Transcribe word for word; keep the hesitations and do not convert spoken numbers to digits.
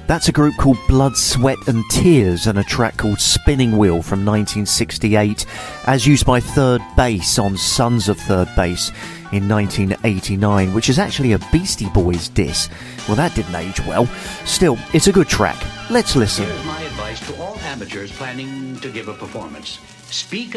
That's a group called Blood, Sweat and Tears and a track called Spinning Wheel from nineteen sixty-eight, as used by Third Bass on Sons of Third Bass in nineteen eighty-nine, which is actually a Beastie Boys diss. Well, that didn't age well. Still, it's a good track. Let's listen. Here's my advice to all amateurs planning to give a performance. Speak